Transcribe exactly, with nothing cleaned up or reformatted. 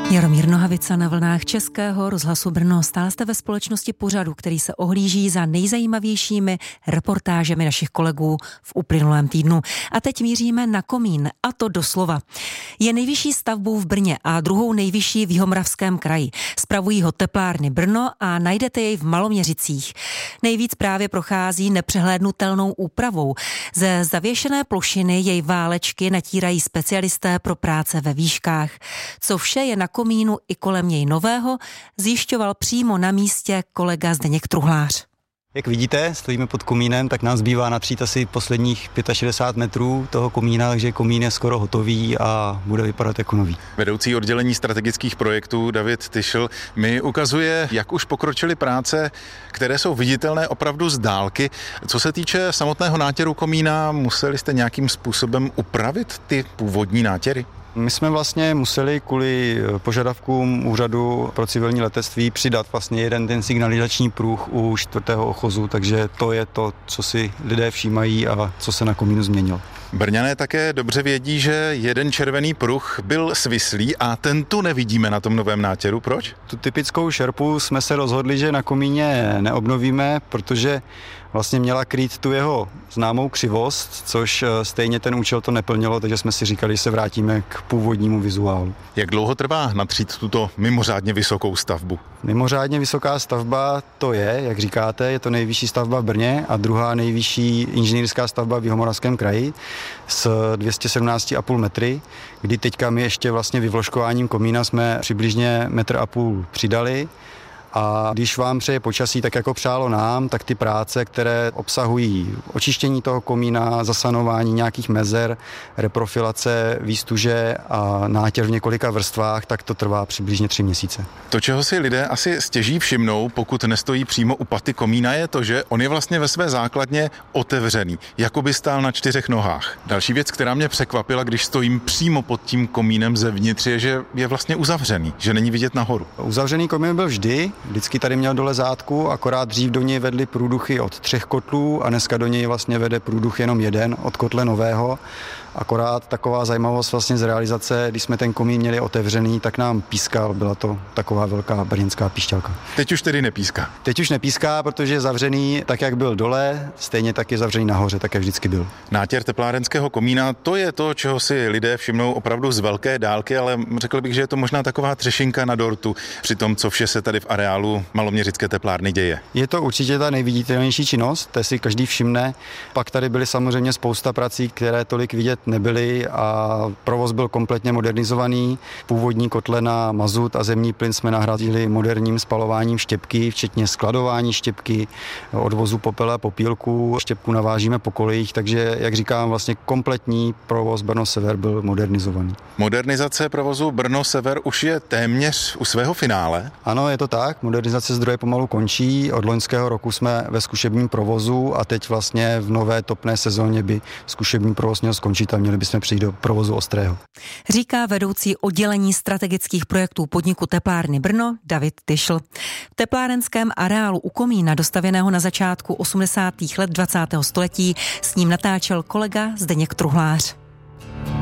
Jaromír Nohavica na vlnách Českého rozhlasu Brno. Stále jste ve společnosti pořadu, který se ohlíží za nejzajímavějšími reportážemi našich kolegů v uplynulém týdnu. A teď míříme na komín, a to doslova. Je nejvyšší stavbou v Brně a druhou nejvyšší v Jihomoravském kraji. Spravují ho teplárny Brno a najdete jej v Maloměřicích. Nejvíc právě prochází nepřehlédnutelnou úpravou. Ze zavěšené plošiny jej válečky natírají specialisté pro práce ve výškách. Co vše je na komínu i kolem něj nového, zjišťoval přímo na místě kolega Zdeněk Truhlář. Jak vidíte, stojíme pod komínem, tak nás zbývá natřít asi posledních šedesát pět metrů toho komína, takže komín je skoro hotový a bude vypadat jako nový. Vedoucí oddělení strategických projektů David Tyšl mi ukazuje, jak už pokročily práce, které jsou viditelné opravdu z dálky. Co se týče samotného nátěru komína, museli jste nějakým způsobem upravit ty původní nátěry? My jsme vlastně museli kvůli požadavkům úřadu pro civilní letectví přidat vlastně jeden ten signalizační pruh u čtvrtého ochozu, takže to je to, co si lidé všímají a co se na komínu změnilo. Brňané také dobře vědí, že jeden červený pruh byl svislý a ten tu nevidíme na tom novém nátěru. Proč? Tu typickou šerpu jsme se rozhodli, že na komíně neobnovíme, protože vlastně měla krýt tu jeho známou křivost, což stejně ten účel to neplnilo, takže jsme si říkali, že se vrátíme k původnímu vizuálu. Jak dlouho trvá natřít tuto mimořádně vysokou stavbu? Mimořádně vysoká stavba to je, jak říkáte, je to nejvyšší stavba v Brně a druhá nejvyšší inženýrská stavba v Jihomoravském kraji s dvě stě sedmnáct celá pět metry, kdy teďka my ještě vlastně vyvložkováním komína jsme přibližně metr a půl přidali. A když vám přeje počasí, tak jako přálo nám, tak ty práce, které obsahují očištění toho komína, zasanování nějakých mezer, reprofilace, výstuže a nátěr v několika vrstvách, tak to trvá přibližně tři měsíce. To, čeho si lidé asi stěží všimnou, pokud nestojí přímo u paty komína, je to, že on je vlastně ve své základně otevřený, jako by stál na čtyřech nohách. Další věc, která mě překvapila, když stojím přímo pod tím komínem zevnitř, je, že je vlastně uzavřený, že není vidět nahoru. Uzavřený komín byl vždy. Vždycky tady měl dole zátku, akorát dřív do něj vedly průduchy od třech kotlů a dneska do něj vlastně vede průduch jenom jeden od kotle nového. Akorát taková zajímavost vlastně z realizace, když jsme ten komín měli otevřený, tak nám pískal, byla to taková velká brněnská píšťalka. Teď už tedy nepíská? Teď už nepíská, protože je zavřený tak, jak byl dole, stejně tak je zavřený nahoře, tak jak vždycky byl. Nátěr teplárenského komína, to je to, čeho si lidé všimnou opravdu z velké dálky, ale řekl bych, že je to možná taková třešinka na dortu při tom, co vše se tady v areálu Maloměřické teplárny děje. Je to určitě ta nejviditelnější činnost, to si každý všimne. Pak tady byly samozřejmě spousta prací, které tolik vidět nebyly a provoz byl kompletně modernizovaný. Původní kotle na mazut a zemní plyn jsme nahradili moderním spalováním štěpky, včetně skladování štěpky, odvozu popele a popílku. Štěpku navážíme po kolejích, takže, jak říkám, vlastně kompletní provoz Brno Sever byl modernizovaný. Modernizace provozu Brno Sever už je téměř u svého finále? Ano, je to tak. Modernizace zdroje pomalu končí. Od loňského roku jsme ve zkušebním provozu a teď vlastně v nové topné sezóně by zkušební provoz měl skončit a měli bychom přijít do provozu ostrého. Říká vedoucí oddělení strategických projektů podniku teplárny Brno David Tyšl. V teplárenském areálu u komína, dostavěného na začátku osmdesátých let dvacátého století, s ním natáčel kolega Zdeněk Truhlář.